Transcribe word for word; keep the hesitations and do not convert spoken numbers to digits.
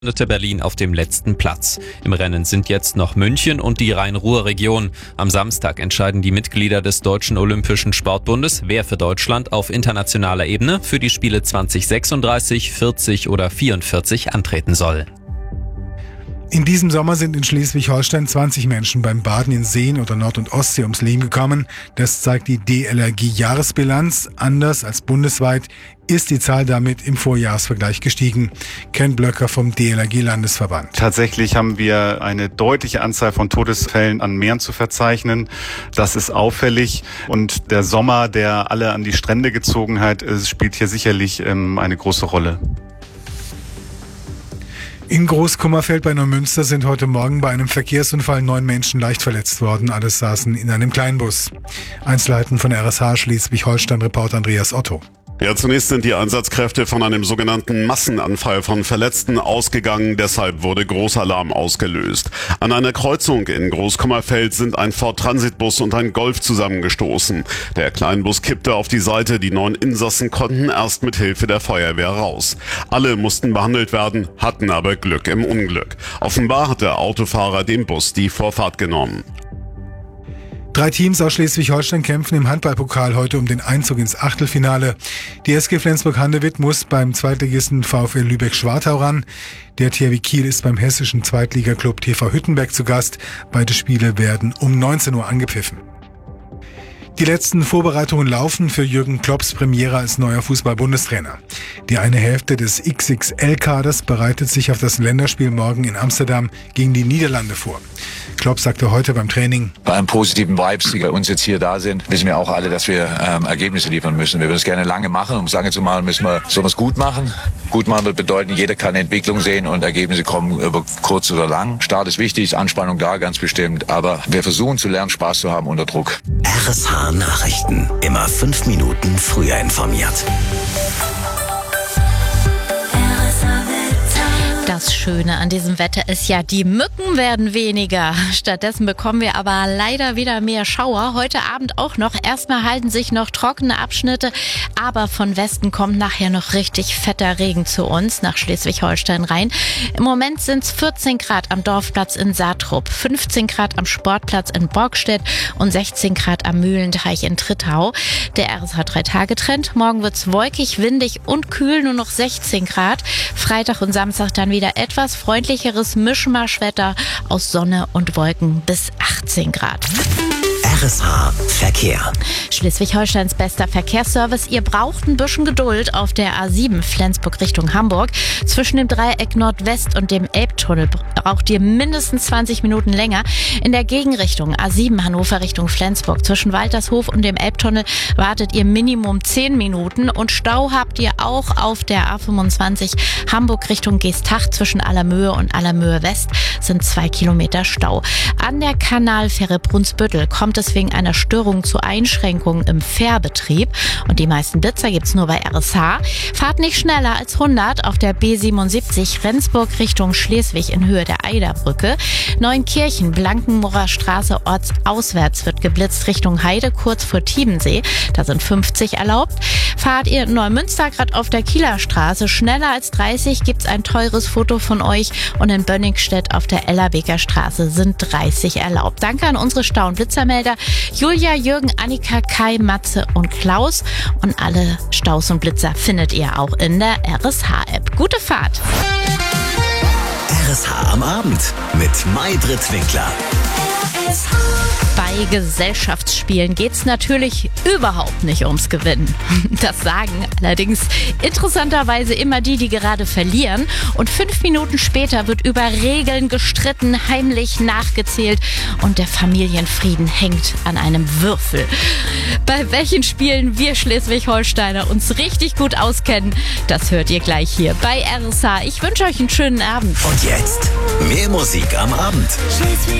landete Berlin auf dem letzten Platz. Im Rennen sind jetzt noch München und die Rhein-Ruhr-Region. Am Samstag entscheiden die Mitglieder des Deutschen Olympischen Sportbundes, wer für Deutschland auf internationaler Ebene für die Spiele zwanzig sechsunddreißig, vierzig oder vierundvierzig antreten soll. In diesem Sommer sind in Schleswig-Holstein zwanzig Menschen beim Baden in Seen oder Nord- und Ostsee ums Leben gekommen. Das zeigt die D L R G-Jahresbilanz. Anders als bundesweit ist die Zahl damit im Vorjahresvergleich gestiegen. Ken Blöcker vom D L R G-Landesverband. Tatsächlich haben wir eine deutliche Anzahl von Todesfällen an Meeren zu verzeichnen. Das ist auffällig. Und der Sommer, der alle an die Strände gezogen hat, spielt hier sicherlich ähm, eine große Rolle. In Großkummerfeld bei Neumünster sind heute Morgen bei einem Verkehrsunfall neun Menschen leicht verletzt worden. Alle saßen in einem Kleinbus. Einzelheiten von R S H Schleswig-Holstein-Reporter Andreas Otto. Ja, zunächst sind die Einsatzkräfte von einem sogenannten Massenanfall von Verletzten ausgegangen. Deshalb wurde Großalarm ausgelöst. An einer Kreuzung in Großkummerfeld sind ein Ford Transitbus und ein Golf zusammengestoßen. Der Kleinbus kippte auf die Seite. Die neun Insassen konnten erst mit Hilfe der Feuerwehr raus. Alle mussten behandelt werden, hatten aber Glück im Unglück. Offenbar hat der Autofahrer dem Bus die Vorfahrt genommen. Drei Teams aus Schleswig-Holstein kämpfen im Handballpokal heute um den Einzug ins Achtelfinale. Die S G Flensburg-Handewitt muss beim Zweitligisten VfL Lübeck-Schwartau ran. Der T H W Kiel ist beim hessischen Zweitligaklub T V Hüttenberg zu Gast. Beide Spiele werden um neunzehn Uhr angepfiffen. Die letzten Vorbereitungen laufen für Jürgen Klopps Premiere als neuer Fußball-Bundestrainer. Die eine Hälfte des X X L-Kaders bereitet sich auf das Länderspiel morgen in Amsterdam gegen die Niederlande vor. Klopp sagte heute beim Training: Bei einem positiven Vibes, die bei uns jetzt hier da sind, wissen wir auch alle, dass wir ähm, Ergebnisse liefern müssen. Wir würden es gerne lange machen. Um es lange zu machen, müssen wir sowas gut machen. Gut machen wird bedeuten, jeder kann Entwicklung sehen und Ergebnisse kommen über kurz oder lang. Start ist wichtig, Anspannung da, ganz bestimmt. Aber wir versuchen zu lernen, Spaß zu haben unter Druck. R S H Nachrichten. Immer fünf Minuten früher informiert. Das Schöne an diesem Wetter ist ja, die Mücken werden weniger. Stattdessen bekommen wir aber leider wieder mehr Schauer. Heute Abend auch noch. Erstmal halten sich noch trockene Abschnitte, aber von Westen kommt nachher noch richtig fetter Regen zu uns nach Schleswig-Holstein rein. Im Moment sind es vierzehn Grad am Dorfplatz in Saatrup, fünfzehn Grad am Sportplatz in Borgstedt und sechzehn Grad am Mühlenteich in Trittau. Der R S H drei Tage Trend. Morgen wird es wolkig, windig und kühl, nur noch sechzehn Grad. Freitag und Samstag dann wieder etwas freundlicheres Mischmaschwetter aus Sonne und Wolken bis achtzehn Grad. R S H Verkehr. Schleswig-Holsteins bester Verkehrsservice. Ihr braucht ein bisschen Geduld auf der A sieben Flensburg Richtung Hamburg. Zwischen dem Dreieck Nordwest und dem Elbtunnel braucht ihr mindestens zwanzig Minuten länger. In der Gegenrichtung A sieben Hannover Richtung Flensburg zwischen Waltershof und dem Elbtunnel wartet ihr Minimum zehn Minuten. Und Stau habt ihr auch auf der A fünfundzwanzig Hamburg Richtung Geesthacht zwischen Allermöhe und Allermöhe West sind zwei Kilometer Stau. An der Kanalfähre Brunsbüttel kommt es wegen einer Störung zu Einschränkungen im Fährbetrieb. Und die meisten Blitzer gibt's nur bei R S H. Fahrt nicht schneller als hundert auf der B siebenundsiebzig Rendsburg Richtung Schleswig in Höhe der Eiderbrücke. Neunkirchen, Blankenmorer Straße ortsauswärts wird geblitzt Richtung Heide kurz vor Tiebensee. Da sind fünfzig erlaubt. Fahrt ihr in Neumünster gerade auf der Kieler Straße schneller als dreißig, gibt's ein teures Foto von euch. Und in Bönningstedt auf der Ellerbeker Straße sind dreißig erlaubt. Danke an unsere Stau- und Blitzermelder Julia, Jürgen, Annika, Kai, Matze und Klaus. Und alle Staus und Blitzer findet ihr auch in der R S H-App. Gute Fahrt! R S H am Abend mit Maybrit Winkler. Bei Gesellschaftsspielen geht's natürlich überhaupt nicht ums Gewinnen. Das sagen allerdings interessanterweise immer die, die gerade verlieren. Und fünf Minuten später wird über Regeln gestritten, heimlich nachgezählt und der Familienfrieden hängt an einem Würfel. Bei welchen Spielen wir Schleswig-Holsteiner uns richtig gut auskennen, das hört ihr gleich hier bei R S H. Ich wünsche euch einen schönen Abend. Und jetzt mehr Musik am Abend.